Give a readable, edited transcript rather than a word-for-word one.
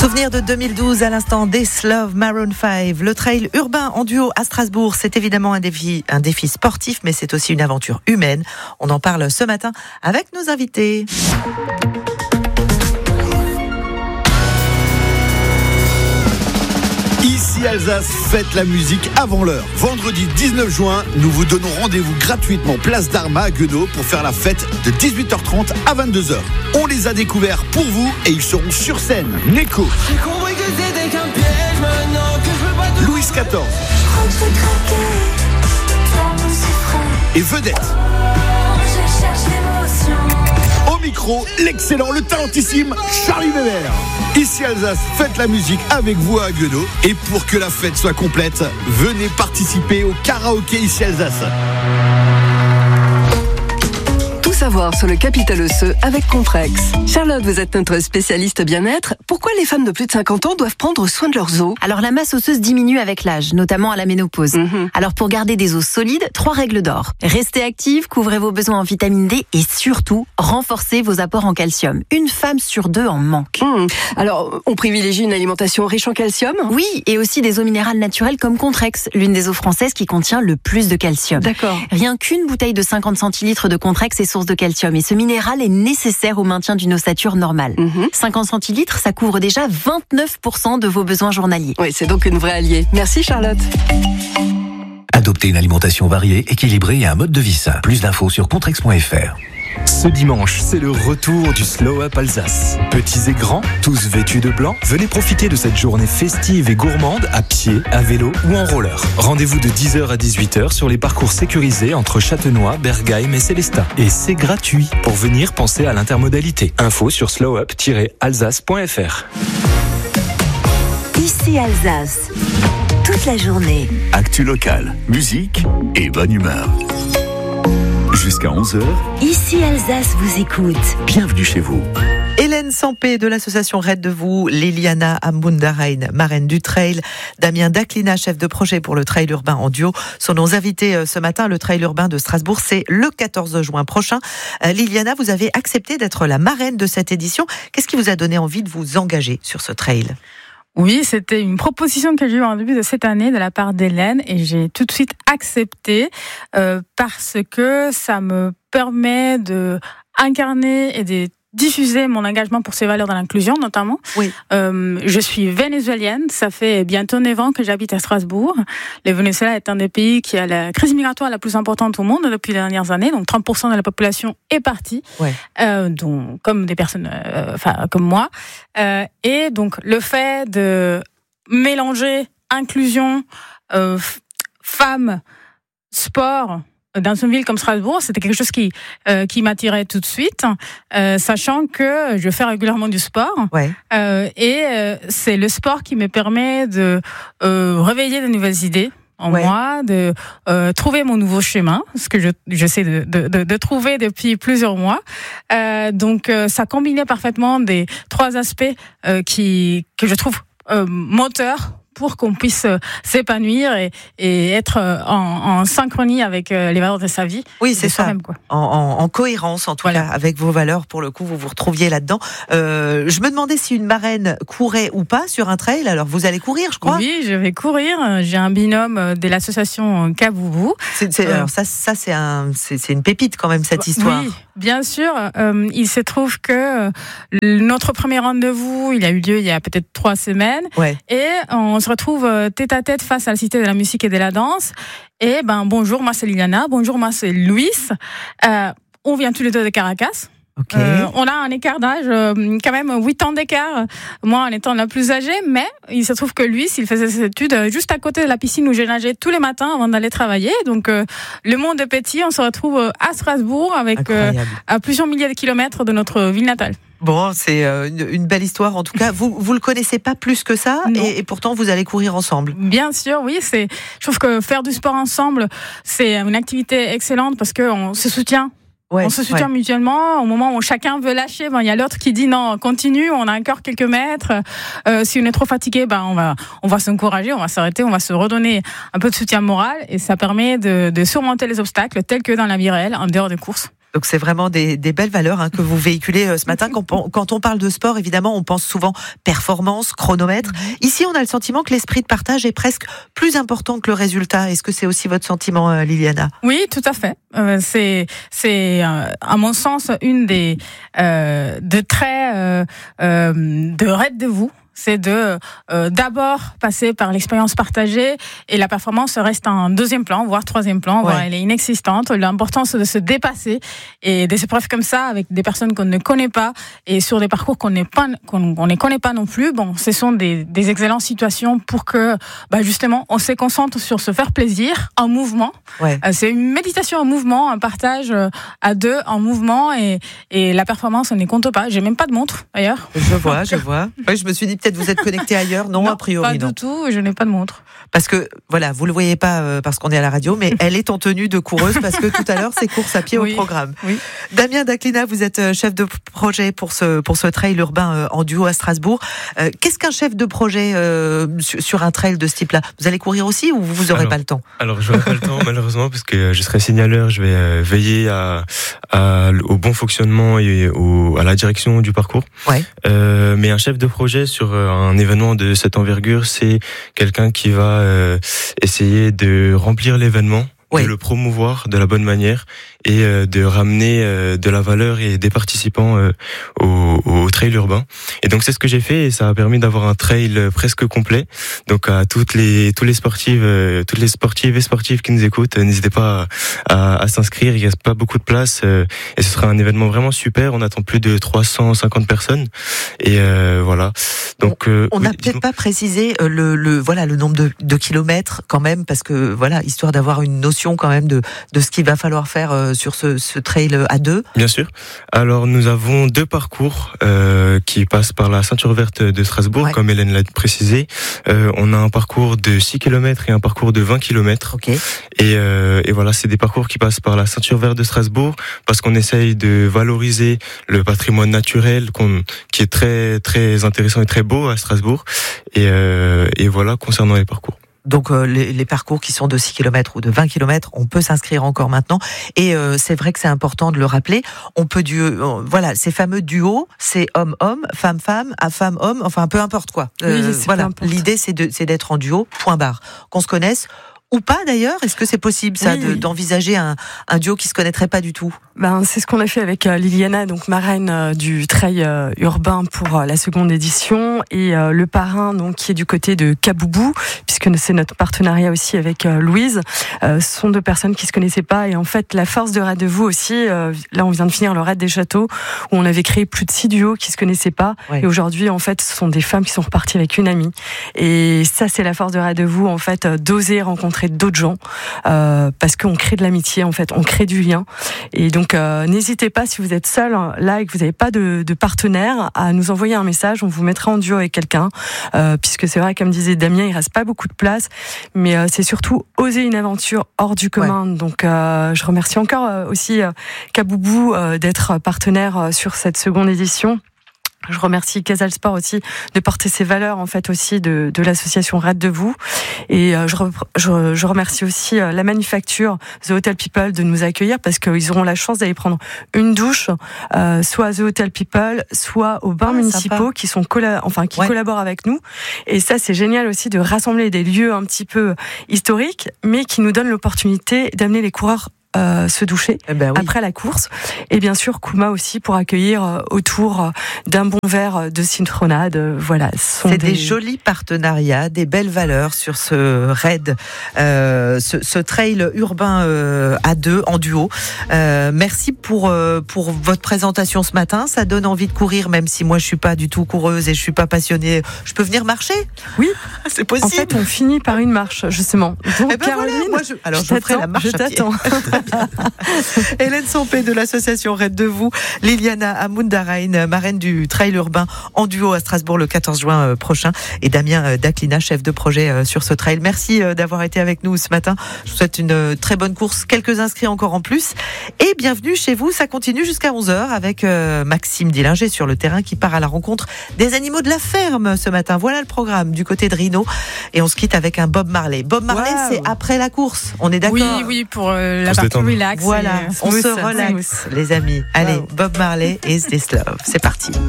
Souvenir de 2012 à l'instant, This Love Maroon 5. Le trail urbain en duo à Strasbourg, c'est évidemment un défi sportif, mais c'est aussi une aventure humaine. On en parle ce matin avec nos invités. Ici Alsace, faites la musique avant l'heure. Vendredi 19 juin, nous vous donnons rendez-vous gratuitement place d'Arma à Guenot pour faire la fête de 18h30 à 22h. On les a découverts pour vous et ils seront sur scène. Neko, Louis XIV et Vedette. Au micro, l'excellent, le talentissime Charlie Weber. Ici Alsace, faites la musique avec vous à Guenot. Et pour que la fête soit complète, venez participer au karaoké Ici Alsace. Tout savoir sur le capital osseux avec Comprex. Charlotte, vous êtes notre spécialiste bien-être. Pourquoi les femmes de plus de 50 ans doivent prendre soin de leurs os ? Alors la masse osseuse diminue avec l'âge, notamment à la ménopause. Alors pour garder des os solides, 3 règles d'or. Restez active, couvrez vos besoins en vitamine D et surtout, renforcez vos apports en calcium. Une femme sur 2 en manque. Alors, on privilégie une alimentation riche en calcium ? Oui, et aussi des eaux minérales naturelles comme Contrex, l'une des eaux françaises qui contient le plus de calcium. D'accord. Rien qu'une bouteille de 50 centilitres de Contrex est source de calcium et ce minéral est nécessaire au maintien d'une ossature normale. 50 centilitres, ça couvre déjà 29% de vos besoins journaliers. Oui, c'est donc une vraie alliée. Merci Charlotte. Adoptez une alimentation variée, équilibrée et un mode de vie sain. Plus d'infos sur contrex.fr. Ce dimanche, c'est le retour du Slow Up Alsace. Petits et grands, tous vêtus de blanc, venez profiter de cette journée festive et gourmande à pied, à vélo ou en roller. Rendez-vous de 10h à 18h sur les parcours sécurisés entre Châtenois, Bergheim et Célestat. Et c'est gratuit. Pour venir, pensez à l'intermodalité. Info sur slowup-alsace.fr. Ici Alsace, toute la journée. Actu locale, musique et bonne humeur. Jusqu'à 11h, Ici Alsace vous écoute. bienvenue chez vous. Hélène Sampé de l'association Raid de Vous, Liliana Amundarain, marraine du trail, Damien Daclina, chef de projet pour le trail urbain en duo, sont nos invités ce matin. Le trail urbain de Strasbourg, c'est le 14 juin prochain. Liliana, vous avez accepté d'être la marraine de cette édition. Qu'est-ce qui vous a donné envie de vous engager sur ce trail ? Oui, c'était une proposition que j'ai eue en début de cette année de la part d'Hélène et j'ai tout de suite accepté parce que ça me permet de incarner et de diffuser mon engagement pour ces valeurs de l'inclusion notamment. Oui. Je suis vénézuélienne, ça fait bientôt 9 ans que j'habite à Strasbourg. Le Venezuela est un des pays qui a la crise migratoire la plus importante au monde depuis les dernières années, donc 30% de la population est partie, donc, comme des personnes comme moi. Et donc le fait de mélanger inclusion, femmes, sport, dans une ville comme Strasbourg, c'était quelque chose qui m'attirait tout de suite, sachant que je fais régulièrement du sport. Et c'est le sport qui me permet de réveiller de nouvelles idées en moi, de trouver mon nouveau chemin, ce que j'essaie de trouver depuis plusieurs mois. Donc ça combinait parfaitement des 3 aspects que je trouve moteurs pour qu'on puisse s'épanouir et être en synchronie avec les valeurs de sa vie. Oui, c'est ça. Soi-même, quoi. En cohérence, en tout cas, avec vos valeurs. Pour le coup, vous vous retrouviez là-dedans. Je me demandais si une marraine courait ou pas sur un trail. Alors, vous allez courir, je crois. Oui, je vais courir. J'ai un binôme de l'association Kaboubou. Alors ça, c'est une pépite quand même, cette histoire. Oui, bien sûr. Il se trouve que notre premier rendez-vous, il a eu lieu il y a peut-être 3 semaines. Et on se retrouve tête à tête face à la Cité de la musique et de la danse. Et bonjour, moi c'est Liliana. Bonjour, moi c'est Louis. On vient tous les 2 de Caracas. On a un écart d'âge, quand même 8 ans d'écart, moi en étant la plus âgée, mais il se trouve que lui, il faisait ses études juste à côté de la piscine où j'ai nagé tous les matins avant d'aller travailler. Donc le monde est petit, on se retrouve à Strasbourg avec à plusieurs milliers de kilomètres de notre ville natale. Bon, c'est une belle histoire en tout cas. Vous le connaissez pas plus que ça et pourtant vous allez courir ensemble. Bien sûr, oui. Je trouve que faire du sport ensemble, c'est une activité excellente parce qu'on se soutient. On se soutient mutuellement. Au moment où chacun veut lâcher, il y a l'autre qui dit non, continue, on a encore quelques mètres. Si on est trop fatigué, on va s'encourager, on va s'arrêter, on va se redonner un peu de soutien moral et ça permet de surmonter les obstacles tels que dans la vie réelle, en dehors des courses. Donc c'est vraiment des belles valeurs que vous véhiculez ce matin. Quand on parle de sport, évidemment, on pense souvent performance, chronomètre. Ici, on a le sentiment que l'esprit de partage est presque plus important que le résultat. Est-ce que c'est aussi votre sentiment, Liliana ? Oui, tout à fait. C'est à mon sens une des traits de Raid de vous. C'est de d'abord passer par l'expérience partagée et la performance reste en deuxième plan, voire troisième plan, voire elle est inexistante. L'important c'est de se dépasser et des épreuves comme ça avec des personnes qu'on ne connaît pas et sur des parcours qu'on ne connaît pas non plus. Bon, ce sont des excellentes situations pour que justement on se concentre sur se faire plaisir en mouvement. C'est une méditation en mouvement, un partage à deux en mouvement et la performance on n'y compte pas. J'ai même pas de montre d'ailleurs. Je vois. Oui, je me suis dit peut-être vous êtes connecté ailleurs, non, a priori pas du tout, je n'ai pas de montre. Parce que, voilà, vous le voyez pas parce qu'on est à la radio, mais elle est en tenue de coureuse parce que tout à l'heure, c'est course à pied au programme. Oui. Damien Daclina, vous êtes chef de projet pour ce trail urbain en duo à Strasbourg. Qu'est-ce qu'un chef de projet sur un trail de ce type-là ? Vous allez courir aussi ou vous aurez pas le temps ? Alors, je n'aurai pas le temps, malheureusement, parce que je serai signaleur, je vais veiller au bon fonctionnement et à la direction du parcours. Mais un chef de projet sur un événement de cette envergure, c'est quelqu'un qui va essayer de remplir l'événement, de le promouvoir de la bonne manière et de ramener de la valeur et des participants au trail urbain. Et donc c'est ce que j'ai fait et ça a permis d'avoir un trail presque complet. Donc à toutes les sportives et sportifs qui nous écoutent, n'hésitez pas à s'inscrire, il y a pas beaucoup de place et ce sera un événement vraiment super. On attend plus de 350 personnes et voilà. Donc on n'a peut-être pas précisé le nombre de kilomètres quand même parce que voilà, histoire d'avoir une notion quand même de ce qu'il va falloir faire sur ce trail à deux. Bien sûr. Alors nous avons 2 parcours qui passent par la ceinture verte de Strasbourg, comme Hélène l'a précisé. On a un parcours de 6 km et un parcours de 20 km. Et voilà, c'est des parcours qui passent par la ceinture verte de Strasbourg parce qu'on essaye de valoriser le patrimoine naturel qui est très très intéressant et très beau à Strasbourg. Et voilà concernant les parcours. Donc les parcours qui sont de 6 km ou de 20 km, on peut s'inscrire encore maintenant. Et c'est vrai que c'est important de le rappeler. On peut voilà, ces fameux duos, c'est homme-homme, femme-femme, à femme-homme, enfin peu importe quoi. Voilà, l'idée c'est d'être en duo, point barre. Qu'on se connaisse ou pas d'ailleurs. Est-ce que c'est possible ça d'envisager un duo qui se connaîtrait pas du tout ? C'est ce qu'on a fait avec Liliana, donc marraine du trail urbain pour la seconde édition, et le parrain donc qui est du côté de Kaboubou, puisque c'est notre partenariat aussi avec Louise. Ce sont 2 personnes qui se connaissaient pas, et en fait la force de Raid de vous aussi. Là on vient de finir le Raid des Châteaux où on avait créé plus de 6 duos qui se connaissaient pas, et aujourd'hui en fait ce sont des femmes qui sont reparties avec une amie, et ça c'est la force de Raid de vous en fait, d'oser rencontrer d'autres gens parce qu'on crée de l'amitié en fait, on crée du lien. Et donc n'hésitez pas, si vous êtes seul là et que vous n'avez pas de partenaire, à nous envoyer un message, on vous mettra en duo avec quelqu'un, puisque c'est vrai, comme disait Damien, il reste pas beaucoup de place, mais c'est surtout oser une aventure hors du commun. Donc je remercie encore aussi Kaboubou d'être partenaire sur cette seconde édition. Je remercie Casal Sport aussi de porter ses valeurs en fait aussi de l'association Raid de vous, et je remercie aussi la manufacture The Hotel People de nous accueillir parce qu'ils auront la chance d'aller prendre une douche soit à The Hotel People, soit aux bains municipaux qui sont collaborent avec nous, et ça c'est génial aussi de rassembler des lieux un petit peu historiques mais qui nous donnent l'opportunité d'amener les coureurs se doucher après la course, et bien sûr Kuma aussi pour accueillir autour d'un bon verre de citronnade. Voilà, c'est des jolis partenariats, des belles valeurs sur ce raid, ce trail urbain à 2 en duo. Merci pour votre présentation ce matin. Ça donne envie de courir, même si moi je suis pas du tout coureuse et je suis pas passionnée. Je peux venir marcher ? Oui, c'est possible. En fait, on finit par une marche justement. Donc Caroline, voilà, moi je ferai la marche. Je t'attends. Hélène Sampé de l'association Raid de vous, Liliana Amundarain, marraine du trail urbain en duo à Strasbourg le 14 juin prochain, et Damien Daclina, chef de projet sur ce trail. Merci d'avoir été avec nous ce matin. Je vous souhaite une très bonne course, quelques inscrits encore en plus, et bienvenue chez vous. Ça continue jusqu'à 11h avec Maxime Dillinger sur le terrain qui part à la rencontre des animaux de la ferme ce matin. Voilà le programme du côté de Rhino, et on se quitte avec un Bob Marley. Bob Marley, c'est après la course, on est d'accord ? Oui, pour la partie détendre. Relax. Voilà, on se relaxe, les amis. Allez, Bob Marley, Is This Love. C'est parti.